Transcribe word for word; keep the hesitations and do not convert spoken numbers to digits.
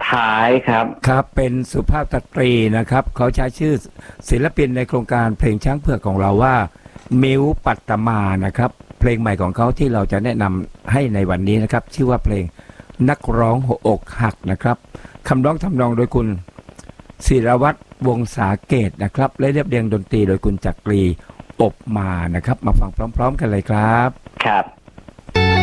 ท้ายครับครับเป็นสุภาพสตรีนะครับเขาใช้ชื่อศิลปินในโครงการเพลงช้างเผือกของเราว่ามิวปัตตมานะครับเพลงใหม่ของเขาที่เราจะแนะนำให้ในวันนี้นะครับชื่อว่าเพลงนักร้องหัวอกหักนะครับคำร้องทำนองโดยคุณศิรวัตรวงศาเกตนะครับและเรียบเรียงดนตรีโดยคุณจักรีอบมานะครับมาฟังพร้อมๆกันเลยครับครับ